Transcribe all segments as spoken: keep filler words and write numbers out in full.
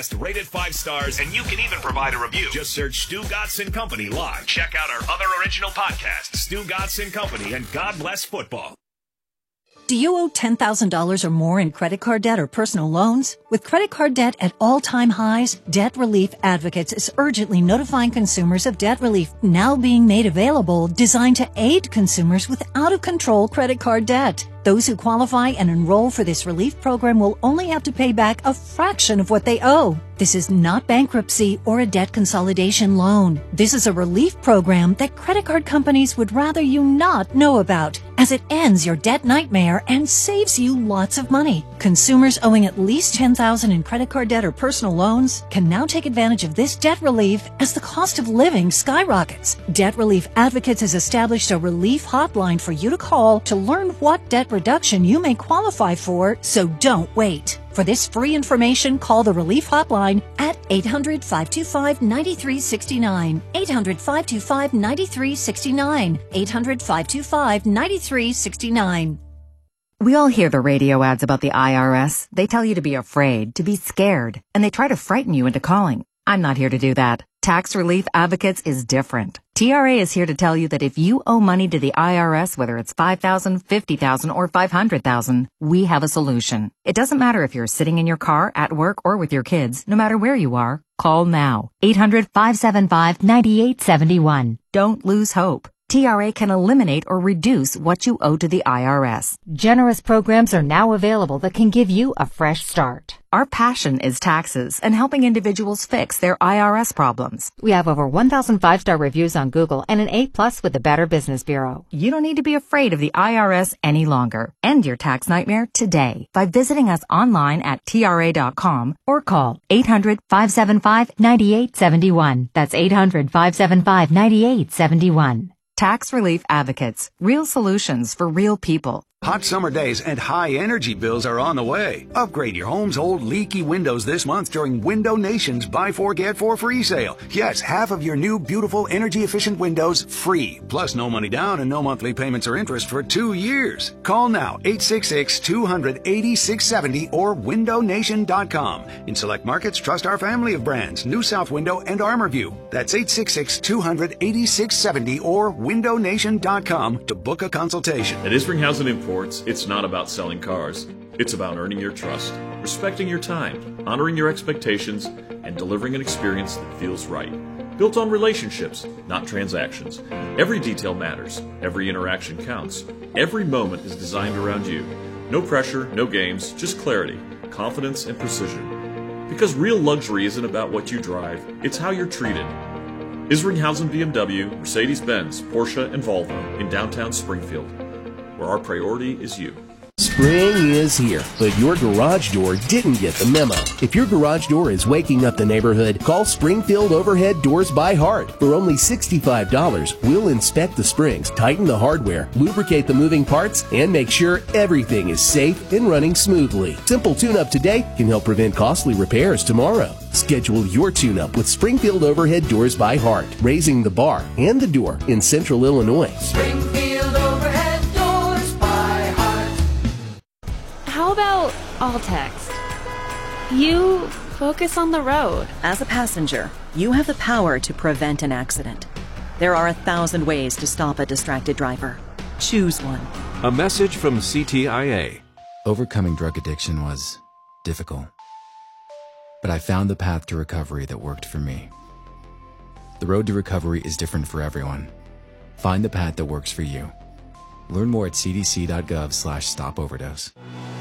Rated five stars, and you can even provide a review. Just search Stu Gatz and Company live. Check out our other original podcasts, Stu Gatz and Company and God Bless Football. Do you owe ten thousand dollars or more in credit card debt or personal loans? With credit card debt at all-time highs, Debt Relief Advocates is urgently notifying consumers of debt relief now being made available, designed to aid consumers with out-of-control credit card debt. Those who qualify and enroll for this relief program will only have to pay back a fraction of what they owe. This is not bankruptcy or a debt consolidation loan. This is a relief program that credit card companies would rather you not know about, as it ends your debt nightmare and saves you lots of money. Consumers owing at least ten thousand dollars in credit card debt or personal loans can now take advantage of this debt relief as the cost of living skyrockets. Debt Relief Advocates has established a relief hotline for you to call to learn what debt reduction you may qualify for, so don't wait. For this free information, call the Relief Hotline at eight hundred, five two five, nine three six nine, eight hundred, five two five, nine three six nine, eight hundred, five two five, nine three six nine. We all hear the radio ads about the I R S. They tell you to be afraid, to be scared, and they try to frighten you into calling. I'm not here to do that. Tax Relief Advocates is different. T R A is here to tell you that if you owe money to the I R S, whether it's five thousand dollars, fifty thousand dollars, or five hundred thousand dollars, we have a solution. It doesn't matter if you're sitting in your car, at work, or with your kids. No matter where you are, call now. eight hundred, five seven five, nine eight seven one. Don't lose hope. T R A can eliminate or reduce what you owe to the I R S. Generous programs are now available that can give you a fresh start. Our passion is taxes and helping individuals fix their I R S problems. We have over one thousand five-star reviews on Google and an A plus with the Better Business Bureau. You don't need to be afraid of the I R S any longer. End your tax nightmare today by visiting us online at T R A dot com or call eight hundred, five seven five, nine eight seven one. That's eight hundred, five seven five, nine eight seven one. Tax Relief Advocates. Real solutions for real people. Hot summer days and high energy bills are on the way. Upgrade your home's old leaky windows this month during Window Nation's Buy Four Get Four free sale. Yes, half of your new beautiful energy efficient windows free. Plus no money down and no monthly payments or interest for two years. Call now eight six six, two hundred, eighty-six seventy or window nation dot com. In select markets, trust our family of brands, New South Window and ArmorView. That's eight six six, two hundred, eighty-six seventy or window nation dot com to book a consultation. At Isringhausen Imports, it's not about selling cars. It's about earning your trust, respecting your time, honoring your expectations, and delivering an experience that feels right. Built on relationships, not transactions. Every detail matters. Every interaction counts. Every moment is designed around you. No pressure, no games, just clarity, confidence, and precision. Because real luxury isn't about what you drive, it's how you're treated. Isringhausen B M W, Mercedes-Benz, Porsche, and Volvo in downtown Springfield, where our priority is you. Spring is here, but your garage door didn't get the memo. If your garage door is waking up the neighborhood, call Springfield Overhead Doors by Heart. For only sixty-five dollars, we'll inspect the springs, tighten the hardware, lubricate the moving parts, and make sure everything is safe and running smoothly. Simple tune-up today can help prevent costly repairs tomorrow. Schedule your tune-up with Springfield Overhead Doors by Heart, raising the bar and the door in Central Illinois. Springfield Overhead Doors by Heart. How about all text? You focus on the road. As a passenger, you have the power to prevent an accident. There are a thousand ways to stop a distracted driver. Choose one. A message from C T I A. Overcoming drug addiction was difficult, but I found the path to recovery that worked for me. The road to recovery is different for everyone. Find the path that works for you. Learn more at c d c dot gov slash stop overdose.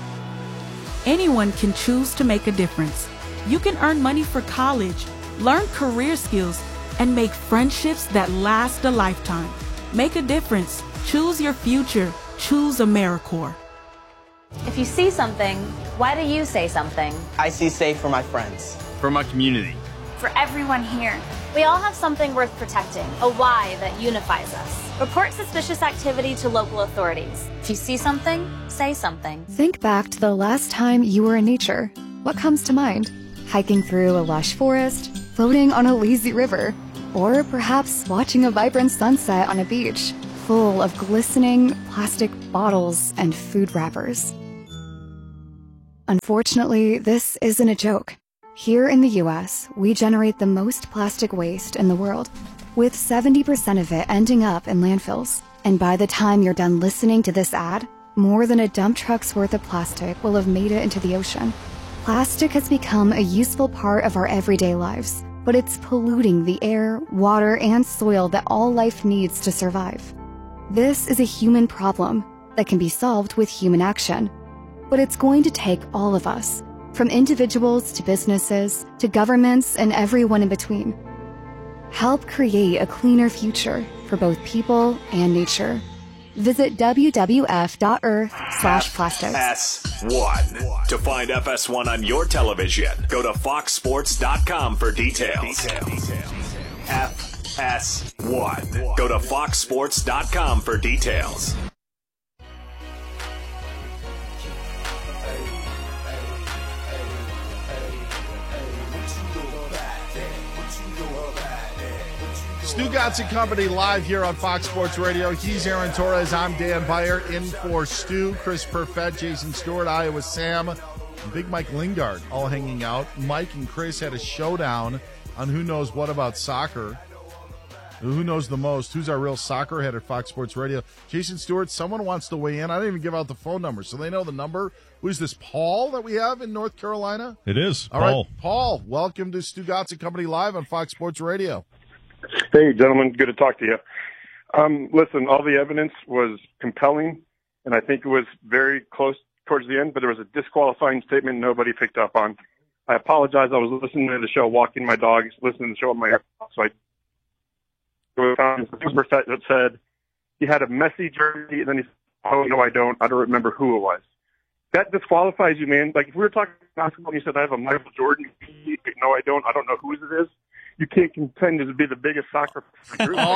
Anyone can choose to make a difference. You can earn money for college, learn career skills, and make friendships that last a lifetime. Make a difference. Choose your future. Choose AmeriCorps. If you see something, why do you say something? I see safe for my friends. For my community. For everyone here. We all have something worth protecting, a why that unifies us. Report suspicious activity to local authorities. If you see something, say something. Think back to the last time you were in nature. What comes to mind? Hiking through a lush forest, floating on a lazy river, or perhaps watching a vibrant sunset on a beach full of glistening plastic bottles and food wrappers. Unfortunately, this isn't a joke. Here in the U S, we generate the most plastic waste in the world, with seventy percent of it ending up in landfills. And by the time you're done listening to this ad, more than a dump truck's worth of plastic will have made it into the ocean. Plastic has become a useful part of our everyday lives, but it's polluting the air, water, and soil that all life needs to survive. This is a human problem that can be solved with human action. But it's going to take all of us, from individuals to businesses to governments and everyone in between. Help create a cleaner future for both people and nature. Visit w w f dot earth slash plastics. F S one. To find F S one on your television, go to fox sports dot com for details. F S one. Go to fox sports dot com for details. Stu Gatz and Company live here on Fox Sports Radio. He's Aaron Torres. I'm Dan Beyer. In for Stu, Chris Perfett, Jason Stewart, Iowa Sam, and Big Mike Lingard all hanging out. Mike and Chris had a showdown on who knows what about soccer. Who knows the most? Who's our real soccer head at Fox Sports Radio? Jason Stewart, someone wants to weigh in. I didn't even give out the phone number, so they know the number. Who's this, Paul, that we have in North Carolina? It is, all Paul. Right, Paul, welcome to Stu Gatz and Company live on Fox Sports Radio. Hey, gentlemen, good to talk to you. Um, listen, all the evidence was compelling, and I think it was very close towards the end, but there was a disqualifying statement nobody picked up on. I apologize. I was listening to the show, walking my dogs, listening to the show on my AirPods, so I that said he had a messy jersey, and then he said, oh, no, I don't. I don't remember who it was. That disqualifies you, man. Like, if we were talking basketball and you said, I have a Michael Jordan, no, I don't. I don't know whose it is. You can't contend to be the biggest soccer group. Oh,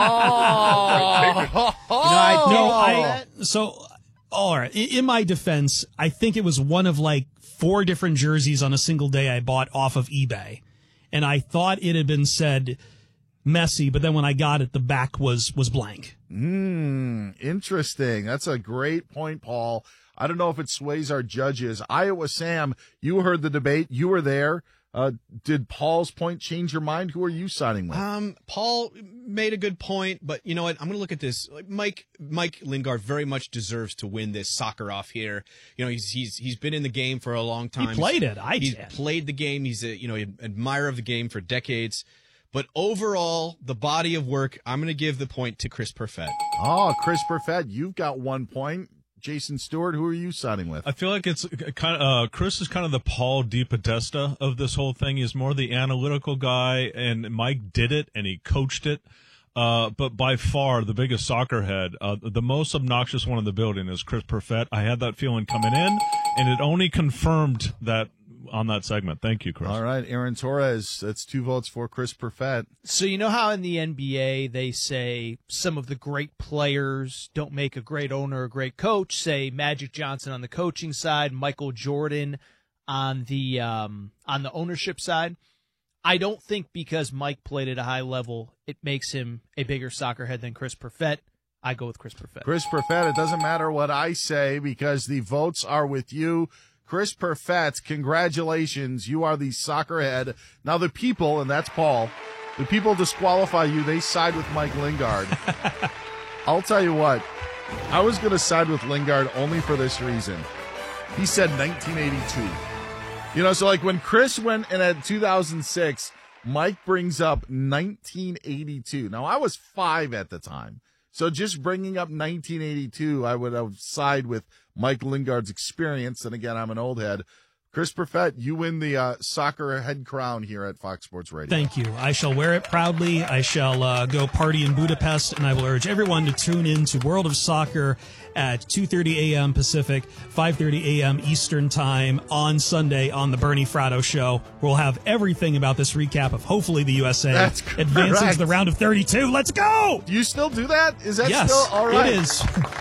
no, I, no, I, so, all right. In, in my defense, I think it was one of like four different jerseys on a single day I bought off of eBay. And I thought it had been said Messi, but then when I got it, the back was, was blank. Hmm, interesting. That's a great point, Paul. I don't know if it sways our judges. Iowa Sam, you heard the debate. You were there. Uh, did Paul's point change your mind? Who are you siding with? Um, Paul made a good point, but you know what? I'm going to look at this. Like Mike, Mike Lingard very much deserves to win this soccer off here. You know, he's he's he's been in the game for a long time. He played it. I he's did. played the game. He's a you know an admirer of the game for decades. But overall, the body of work, I'm going to give the point to Chris Perfett. Oh, Chris Perfett, you've got one point. Jason Stewart, who are you siding with? I feel like it's kind of uh, Chris is kind of the Paul DePodesta of this whole thing. He's more the analytical guy, and Mike did it and he coached it. Uh, but by far the biggest soccer head, uh, the most obnoxious one in the building is Chris Perfett. I had that feeling coming in, and it only confirmed that on that segment. Thank you, Chris. All right, Aaron Torres. That's two votes for Chris Perfett. So you know how in the N B A they say some of the great players don't make a great owner or a great coach, say Magic Johnson on the coaching side, Michael Jordan on the um, on the ownership side. I don't think because Mike played at a high level, it makes him a bigger soccer head than Chris Perfett. I go with Chris Perfett. Chris Perfett, it doesn't matter what I say because the votes are with you. Chris Perfett, congratulations. You are the soccer head. Now the people, and that's Paul, the people disqualify you. They side with Mike Lingard. I'll tell you what, I was going to side with Lingard only for this reason. He said nineteen eighty-two. You know, so like when Chris went in at two thousand six, Mike brings up nineteen eighty-two. Now, I was five at the time. So just bringing up nineteen eighty-two, I would have side with Mike Lingard's experience. And again, I'm an old head. Chris Perfett, you win the uh, soccer head crown here at Fox Sports Radio. Thank you. I shall wear it proudly. I shall uh, go party in Budapest, and I will urge everyone to tune in to World of Soccer at two thirty a.m. Pacific, five thirty a.m. Eastern Time on Sunday on the Bernie Fratto Show. We'll have everything about this recap of hopefully the U S A That's advances correct. to the round of thirty-two. Let's go! Do you still do that? Is that yes, still all right? It is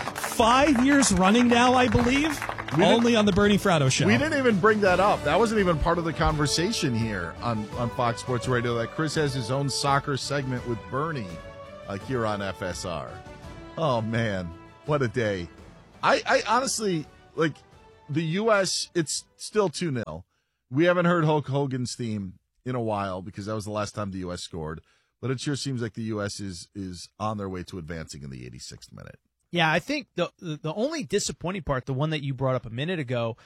five years running now, I believe, only on the Bernie Fratto Show. We didn't even bring that up. That wasn't even part of the conversation here on, on Fox Sports Radio, that Chris has his own soccer segment with Bernie uh, here on F S R. Oh, man. What a day. I, I honestly, like, the U S, it's still two nil. we haven't heard Hulk Hogan's theme in a while because that was the last time the U S scored. But it sure seems like the U S is is on their way to advancing in the eighty-sixth minute. Yeah, I think the the only disappointing part, the one that you brought up a minute ago,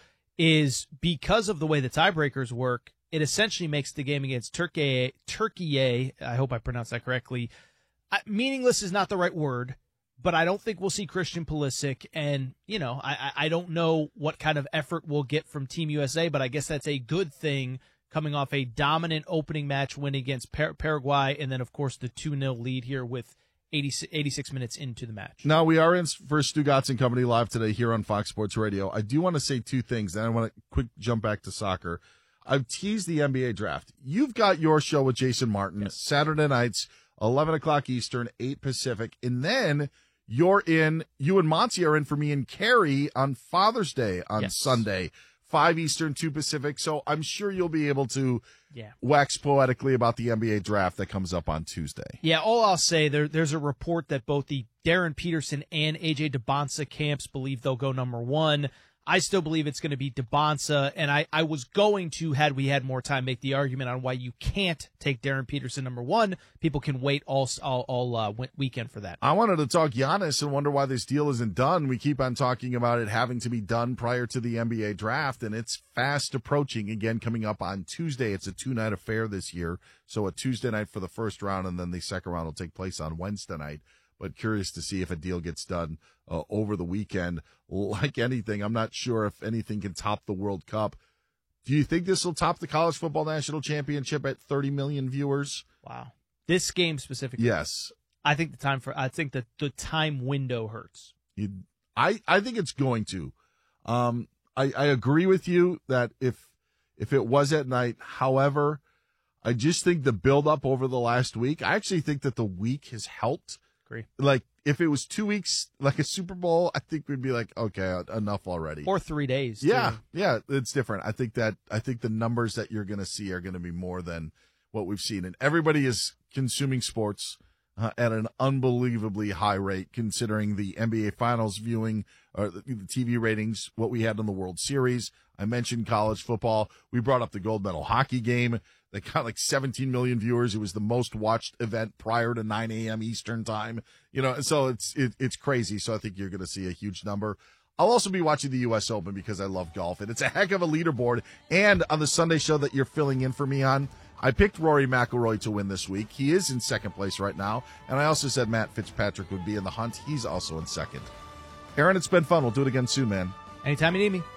is because of the way the tiebreakers work, it essentially makes the game against Turkey, Turkey, I hope I pronounced that correctly. I, meaningless is not the right word, but I don't think we'll see Christian Pulisic. And, you know, I, I don't know what kind of effort we'll get from Team U S A, but I guess that's a good thing coming off a dominant opening match win against Par- Paraguay, and then, of course, the two nil lead here with eighty, eighty-six minutes into the match. Now, we are in for Stu Gotts and Company live today here on Fox Sports Radio. I do want to say two things, and I want to quick jump back to soccer. I've teased the N B A draft. You've got your show with Jason Martin, yes. Saturday nights, eleven o'clock Eastern, eight Pacific, and then you're in, you and Monty are in for me and Carrie on Father's Day on yes. Sunday. five Eastern, two Pacific, so I'm sure you'll be able to yeah. wax poetically about the N B A draft that comes up on Tuesday. Yeah, all I'll say, there, there's a report that both the Darren Peterson and A J DeBonsa camps believe they'll go number one. I still believe it's going to be DeBonsa, and I, I was going to, had we had more time, make the argument on why you can't take Darren Peterson number one. People can wait all all, all uh, weekend for that. I wanted to talk Giannis and wonder why this deal isn't done. We keep on talking about it having to be done prior to the N B A draft, and it's fast approaching. Again, coming up on Tuesday. It's a two-night affair this year, so a Tuesday night for the first round, and then the second round will take place on Wednesday night. But curious to see if a deal gets done uh, over the weekend. Like anything, I'm not sure if anything can top the World Cup. Do you think this will top the College Football National Championship at thirty million viewers? Wow. This game specifically? Yes. I think the time for I think that the time window hurts. You, I, I think it's going to. Um, I, I agree with you that if if it was at night, however, I just think the build-up over the last week, I actually think that the week has helped. Agree. Like, if it was two weeks, like a Super Bowl, I think we'd be like, okay, enough already. Or three days. Yeah, too. yeah, it's different. I think that I think the numbers that you're going to see are going to be more than what we've seen. And everybody is consuming sports uh, at an unbelievably high rate, considering the N B A Finals viewing, or the, the T V ratings, what we had in the World Series. I mentioned college football. We brought up the gold medal hockey game. They got like seventeen million viewers. It was the most watched event prior to nine a.m. Eastern time. You know, so it's it, it's crazy. So I think you're going to see a huge number. I'll also be watching the U S Open because I love golf, and it's a heck of a leaderboard. And on the Sunday show that you're filling in for me on, I picked Rory McIlroy to win this week. He is in second place right now. And I also said Matt Fitzpatrick would be in the hunt. He's also in second. Aaron, it's been fun. We'll do it again soon, man. Anytime you need me.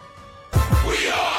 We are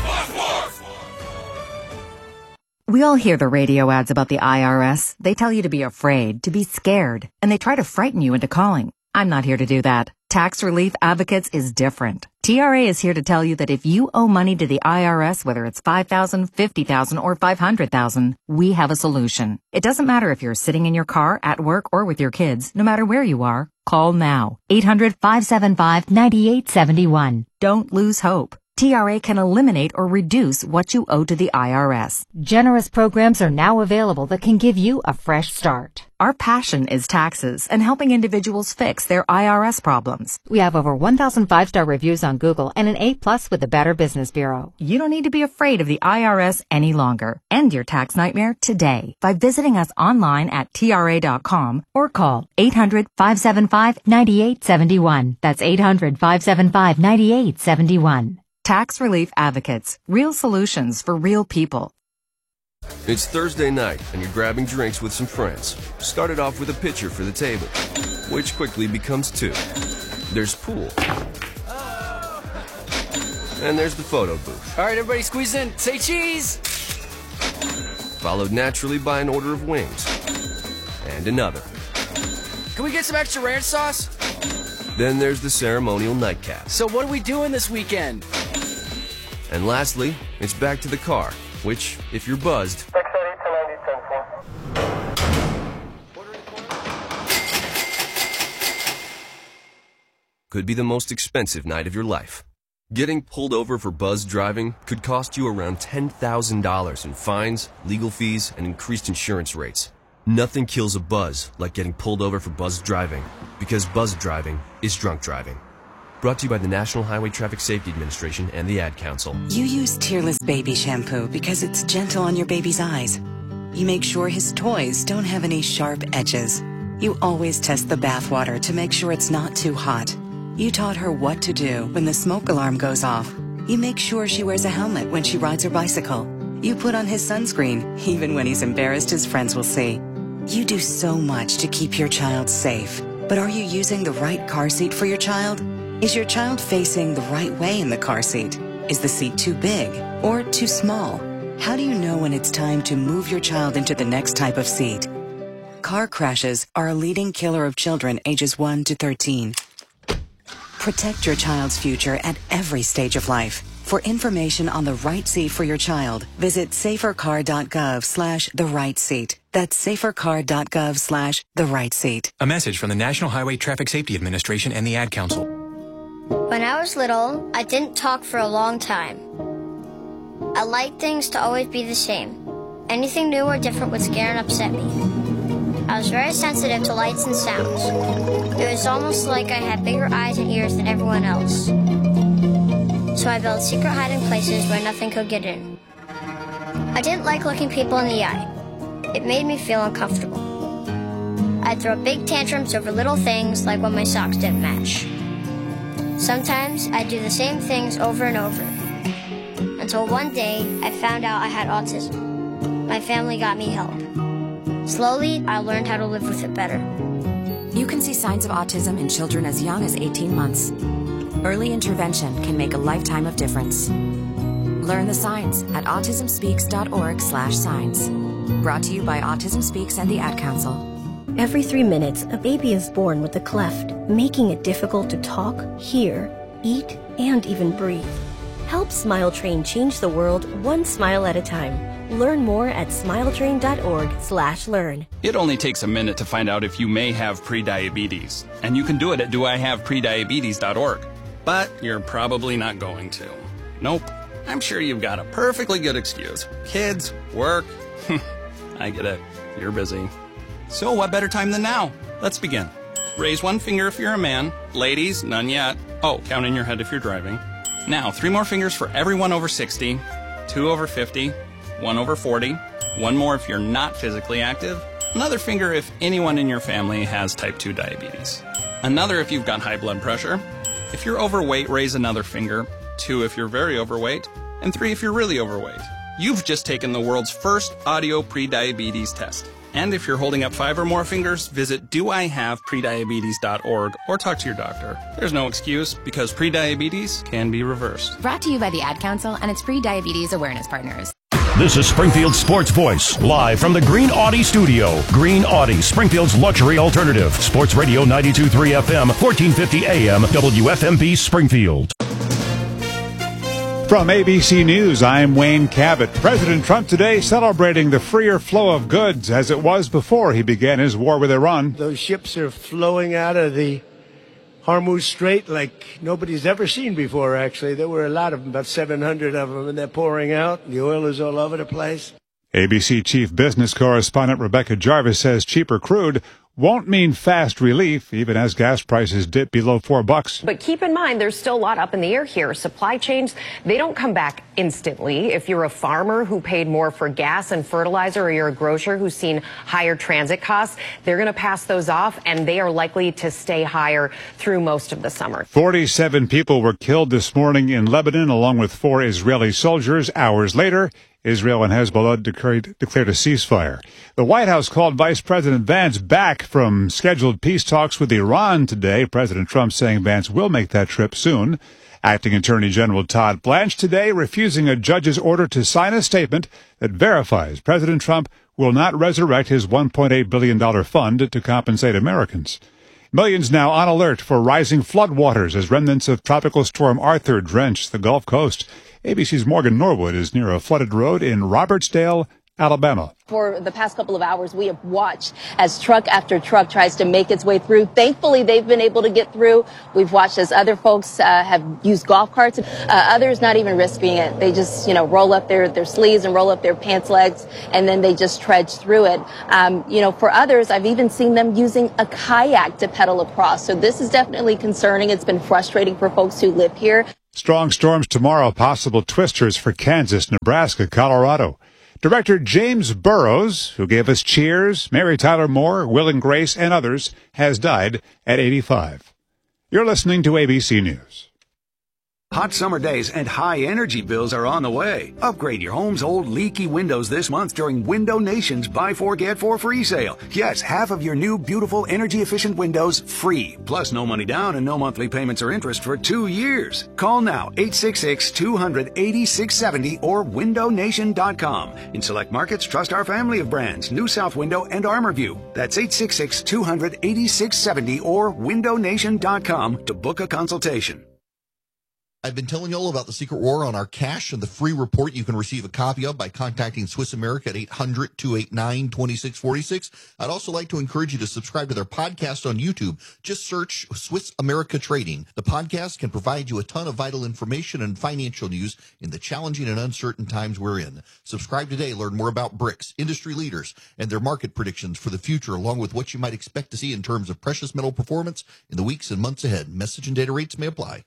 We all hear the radio ads about the I R S. They tell you to be afraid, to be scared, and they try to frighten you into calling. I'm not here to do that. Tax Relief Advocates is different. T R A is here to tell you that if you owe money to the I R S, whether it's five thousand dollars, fifty thousand dollars, or five hundred thousand dollars, we have a solution. It doesn't matter if you're sitting in your car, at work, or with your kids. No matter where you are, call now. eight hundred, five seven five, nine eight seven one. Don't lose hope. T R A can eliminate or reduce what you owe to the I R S. Generous programs are now available that can give you a fresh start. Our passion is taxes and helping individuals fix their I R S problems. We have over one thousand five-star reviews on Google and an A plus with the Better Business Bureau. You don't need to be afraid of the I R S any longer. End your tax nightmare today by visiting us online at T R A dot com or call eight hundred, five seven five, nine eight seven one. That's eight hundred, five seven five, nine eight seven one. Tax Relief Advocates. Real solutions for real people. It's Thursday night, and you're grabbing drinks with some friends. Started off with a pitcher for the table, which quickly becomes two. There's pool. And there's the photo booth. All right, everybody squeeze in. Say cheese! Followed naturally by an order of wings. And another. Can we get some extra ranch sauce? Then there's the ceremonial nightcap. So what are we doing this weekend? And lastly, it's back to the car, which, if you're buzzed, could be the most expensive night of your life. Getting pulled over for buzzed driving could cost you around ten thousand dollars in fines, legal fees, and increased insurance rates. Nothing kills a buzz like getting pulled over for buzzed driving, because buzzed driving is drunk driving. Brought to you by the National Highway Traffic Safety Administration and the Ad Council. You use Tearless Baby Shampoo because it's gentle on your baby's eyes. You make sure his toys don't have any sharp edges. You always test the bathwater to make sure it's not too hot. You taught her what to do when the smoke alarm goes off. You make sure she wears a helmet when she rides her bicycle. You put on his sunscreen, even when he's embarrassed his friends will see. You do so much to keep your child safe. But are you using the right car seat for your child? Is your child facing the right way in the car seat? Is the seat too big or too small? How do you know when it's time to move your child into the next type of seat? Car crashes are a leading killer of children ages one to thirteen. Protect your child's future at every stage of life. For information on the right seat for your child, visit safercar.gov slash the right seat. That's safercar.gov slash the right seat. A message from the National Highway Traffic Safety Administration and the Ad Council. When I was little, I didn't talk for a long time. I liked things to always be the same. Anything new or different would scare and upset me. I was very sensitive to lights and sounds. It was almost like I had bigger eyes and ears than everyone else. So I built secret hiding places where nothing could get in. I didn't like looking people in the eye. It made me feel uncomfortable. I'd throw big tantrums over little things like when my socks didn't match. Sometimes I'd do the same things over and over. Until one day, I found out I had autism. My family got me help. Slowly, I learned how to live with it better. You can see signs of autism in children as young as eighteen months. Early intervention can make a lifetime of difference. Learn the signs at autismspeaks.org slash signs. Brought to you by Autism Speaks and the Ad Council. Every three minutes, a baby is born with a cleft, making it difficult to talk, hear, eat, and even breathe. Help Smile Train change the world one smile at a time. Learn more at smiletrain.org slash learn. It only takes a minute to find out if you may have prediabetes, and you can do it at do I have prediabetes dot org. But you're probably not going to. Nope. I'm sure you've got a perfectly good excuse. Kids, work. I get it. You're busy. So what better time than now? Let's begin. Raise one finger if you're a man. Ladies, none yet. Oh, count in your head if you're driving. Now, three more fingers for everyone over sixty, two over fifty, one over forty, one more if you're not physically active, another finger if anyone in your family has type two diabetes, another if you've got high blood pressure. If you're overweight, raise another finger, two if you're very overweight, and three if you're really overweight. You've just taken the world's first audio prediabetes test. And if you're holding up five or more fingers, visit do I have prediabetes dot org or talk to your doctor. There's no excuse because prediabetes can be reversed. Brought to you by the Ad Council and its pre-diabetes awareness partners. This is Springfield's Sports Voice, live from the Green Audi studio. Green Audi, Springfield's luxury alternative. Sports Radio ninety-two point three F M, fourteen fifty A M, W F M B Springfield. From A B C News, I'm Wayne Cabot. President Trump today celebrating the freer flow of goods as it was before he began his war with Iran. Those ships are flowing out of the Hormuz Strait like nobody's ever seen before, actually. There were a lot of them, about seven hundred of them, and they're pouring out. The oil is all over the place. A B C chief business correspondent Rebecca Jarvis says cheaper crude won't mean fast relief, even as gas prices dip below four bucks. But keep in mind, there's still a lot up in the air here. Supply chains, they don't come back instantly. If you're a farmer who paid more for gas and fertilizer, or you're a grocer who's seen higher transit costs, they're going to pass those off, and they are likely to stay higher through most of the summer. forty-seven people were killed this morning in Lebanon, along with four Israeli soldiers. Hours later, Israel and Hezbollah declared, declared a ceasefire. The White House called Vice President Vance back from scheduled peace talks with Iran today. President Trump saying Vance will make that trip soon. Acting Attorney General Todd Blanche today refusing a judge's order to sign a statement that verifies President Trump will not resurrect his one point eight billion dollars fund to compensate Americans. Millions now on alert for rising floodwaters as remnants of Tropical Storm Arthur drench the Gulf Coast. A B C's Morgan Norwood is near a flooded road in Robertsdale, Alabama. For the past couple of hours, we have watched as truck after truck tries to make its way through. Thankfully, they've been able to get through. We've watched as other folks uh, have used golf carts. Uh, others not even risking it. They just, you know, roll up their, their sleeves and roll up their pants legs, and then they just trudge through it. Um, you know, for others, I've even seen them using a kayak to pedal across. So this is definitely concerning. It's been frustrating for folks who live here. Strong storms tomorrow, possible twisters for Kansas, Nebraska, Colorado. Director James Burrows, who gave us Cheers, Mary Tyler Moore, Will and Grace, and others, has died at eighty-five. You're listening to A B C News. Hot summer days and high energy bills are on the way. Upgrade your home's old leaky windows this month during Window Nation's Buy Four Get Four free sale. Yes, half of your new beautiful energy efficient windows free. Plus no money down and no monthly payments or interest for two years. Call now eight six six, two hundred, eighty-six seventy or window nation dot com. In select markets, trust our family of brands, New South Window and ArmorView. That's eight six six, two hundred, eighty-six seventy or window nation dot com to book a consultation. I've been telling you all about the secret war on our cash and the free report you can receive a copy of by contacting Swiss America at eight hundred, two eight nine, two six four six. I'd also like to encourage you to subscribe to their podcast on YouTube. Just search Swiss America Trading. The podcast can provide you a ton of vital information and financial news in the challenging and uncertain times we're in. Subscribe today. Learn more about BRICS, industry leaders, and their market predictions for the future, along with what you might expect to see in terms of precious metal performance in the weeks and months ahead. Message and data rates may apply.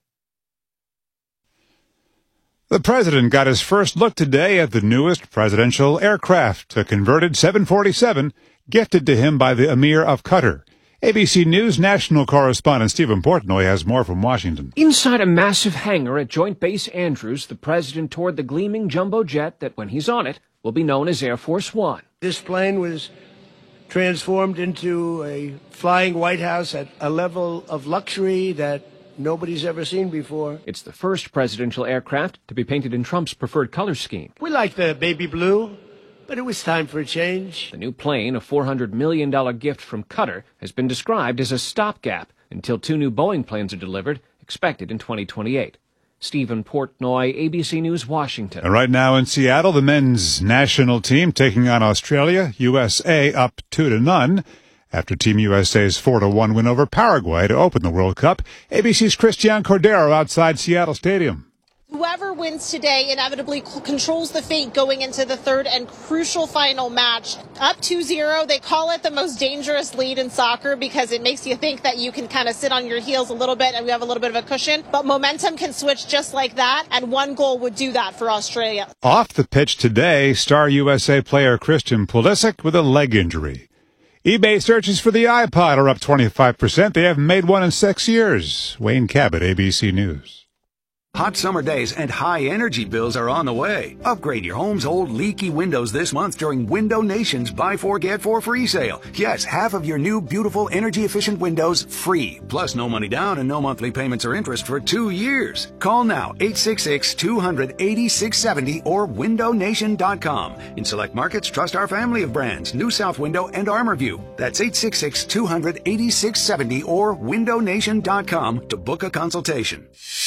The president got his first look today at the newest presidential aircraft, a converted seven forty-seven gifted to him by the Emir of Qatar. A B C News national correspondent Stephen Portnoy has more from Washington. Inside a massive hangar at Joint Base Andrews, the president toured the gleaming jumbo jet that, when he's on it, will be known as Air Force One. This plane was transformed into a flying White House at a level of luxury that nobody's ever seen before. It's the first presidential aircraft to be painted in Trump's preferred color scheme. We like the baby blue, but it was time for a change. The new plane, a four hundred million dollars gift from Qatar, has been described as a stopgap until two new Boeing planes are delivered, expected in twenty twenty-eight. Stephen Portnoy, A B C News, Washington. And right now in Seattle, the men's national team taking on Australia, U S A up two to none. After Team U S A's four to one win over Paraguay to open the World Cup. A B C's Christian Cordero outside Seattle Stadium. Whoever wins today inevitably c- controls the fate going into the third and crucial final match. Up two zero, they call it the most dangerous lead in soccer because it makes you think that you can kind of sit on your heels a little bit and we have a little bit of a cushion. But momentum can switch just like that, and one goal would do that for Australia. Off the pitch today, star U S A player Christian Pulisic with a leg injury. eBay searches for the iPod are up twenty-five percent. They haven't made one in six years. Wayne Cabot, A B C News. Hot summer days and high energy bills are on the way. Upgrade your home's old leaky windows this month during Window Nation's Buy Four Get Four free sale. Yes, half of your new beautiful energy efficient windows free. Plus no money down and no monthly payments or interest for two years. Call now eight six six, two hundred, eighty-six seventy or window nation dot com. In select markets, trust our family of brands, New South Window and ArmorView. That's eight six six, two hundred, eighty-six seventy or window nation dot com to book a consultation.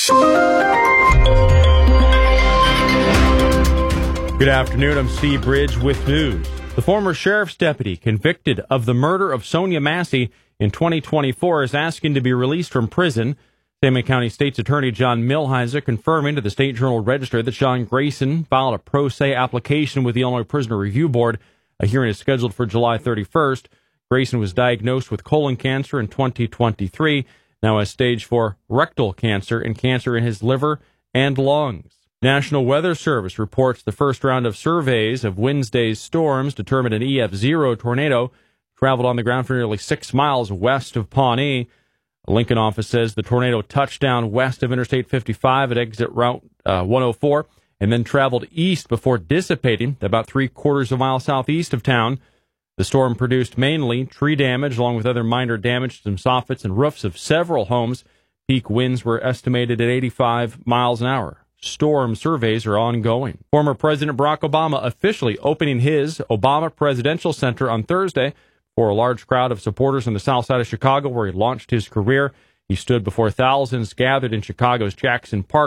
Good afternoon, I'm Steve Bridge with news. The former sheriff's deputy convicted of the murder of Sonia Massey in twenty twenty-four is asking to be released from prison. Salmon County State's Attorney John Milheiser confirming to the State Journal Register that Sean Grayson filed a pro se application with the Illinois Prisoner Review Board. A hearing is scheduled for July thirty-first. Grayson was diagnosed with colon cancer in twenty twenty-three, now has stage four rectal cancer and cancer in his liver and lungs. National Weather Service reports the first round of surveys of Wednesday's storms determined an E F zero tornado traveled on the ground for nearly six miles west of Pawnee. A Lincoln office says the tornado touched down west of Interstate fifty-five at exit route uh, one oh four and then traveled east before dissipating about three quarters of a mile southeast of town. The storm produced mainly tree damage along with other minor damage to some soffits and roofs of several homes. Peak winds were estimated at eighty-five miles an hour. Storm surveys are ongoing. Former President Barack Obama officially opening his Obama Presidential Center on Thursday for a large crowd of supporters on the south side of Chicago where he launched his career. He stood before thousands gathered in Chicago's Jackson Park.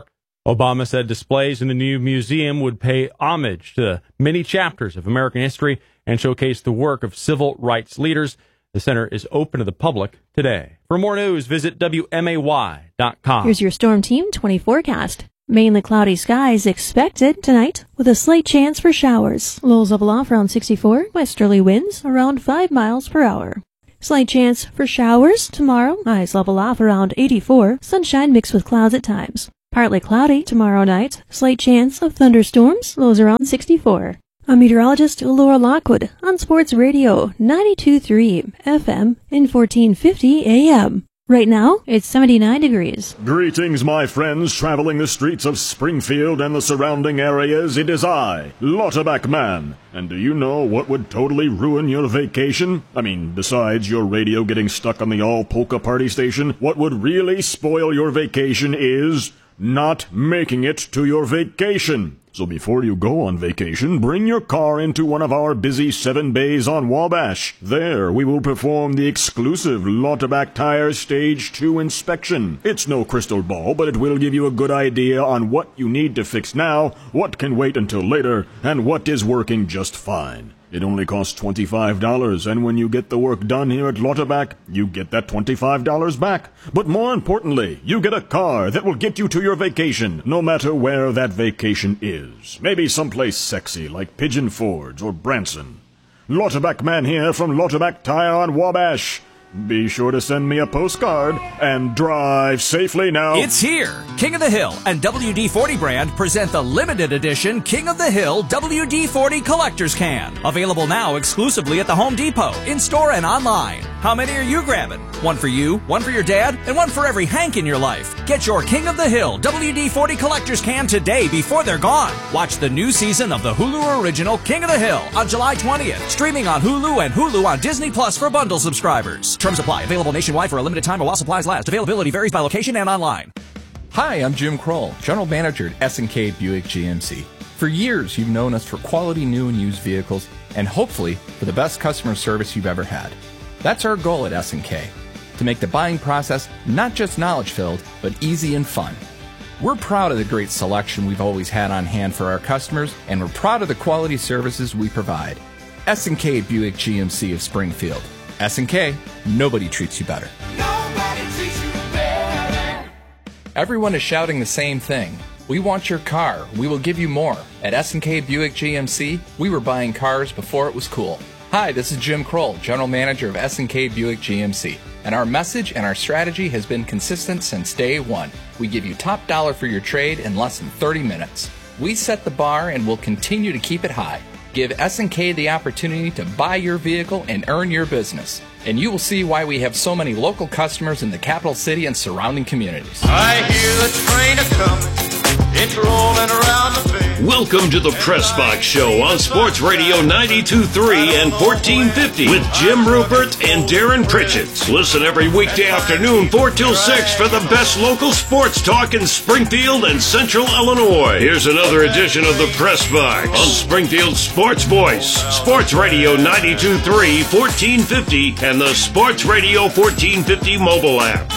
Obama said displays in the new museum would pay homage to many chapters of American history and showcase the work of civil rights leaders. The center is open to the public today. For more news, visit W M A Y dot com. Here's your Storm Team twenty forecast. Mainly cloudy skies expected tonight with a slight chance for showers. Lows level off around sixty-four, westerly winds around five miles per hour. Slight chance for showers tomorrow. Highs level off around eighty-four, sunshine mixed with clouds at times. Partly cloudy tomorrow night. Slight chance of thunderstorms. Lows around sixty-four. I'm meteorologist Laura Lockwood on Sports Radio ninety-two point three F M and fourteen fifty A M. Right now, it's seventy-nine degrees. Greetings, my friends, traveling the streets of Springfield and the surrounding areas. It is I, Lauterbach Man. And do you know what would totally ruin your vacation? I mean, besides your radio getting stuck on the all-polka party station, what would really spoil your vacation is not making it to your vacation. So before you go on vacation, bring your car into one of our busy seven bays on Wabash. There, we will perform the exclusive Lauterbach Tire Stage two inspection. It's no crystal ball, but it will give you a good idea on what you need to fix now, what can wait until later, and what is working just fine. It only costs twenty-five dollars, and when you get the work done here at Lauterbach, you get that twenty-five dollars back. But more importantly, you get a car that will get you to your vacation, no matter where that vacation is. Maybe someplace sexy like Pigeon Forge or Branson. Lauterbach Man here from Lauterbach Tire on Wabash. Be sure to send me a postcard and drive safely now. It's here! King of the Hill and W D forty brand present the limited edition King of the Hill W D forty Collector's Can. Available now exclusively at the Home Depot, in-store and online. How many are you grabbing? One for you, one for your dad, and one for every Hank in your life. Get your King of the Hill W D forty Collector's Can today before they're gone. Watch the new season of the Hulu original King of the Hill on July twentieth. Streaming on Hulu and Hulu on Disney Plus for bundle subscribers. Terms apply. Available nationwide for a limited time or while supplies last. Availability varies by location and online. Hi, I'm Jim Kroll, General Manager at S and K Buick G M C. For years, you've known us for quality new and used vehicles and hopefully for the best customer service you've ever had. That's our goal at S and K, to make the buying process not just knowledge-filled, but easy and fun. We're proud of the great selection we've always had on hand for our customers, and we're proud of the quality services we provide. S and K Buick G M C of Springfield. S and K, nobody treats you better. Nobody treats you better. Everyone is shouting the same thing. We want your car. We will give you more. At S and K Buick G M C, we were buying cars before it was cool. Hi, this is Jim Kroll, General Manager of S and K Buick G M C. And our message and our strategy has been consistent since day one. We give you top dollar for your trade in less than thirty minutes. We set the bar and will continue to keep it high. Give S and K the opportunity to buy your vehicle and earn your business. And you will see why we have so many local customers in the capital city and surrounding communities. I hear the train a-coming, it's rolling around the bend. Welcome to the Press Box Show on Sports Radio ninety-two point three and fourteen fifty with Jim Rupert and Darren Pritchett. Listen every weekday afternoon four till six for the best local sports talk in Springfield and Central Illinois. Here's another edition of the Press Box on Springfield's Sports Voice, Sports Radio ninety-two point three, fourteen fifty, and the Sports Radio fourteen fifty mobile app.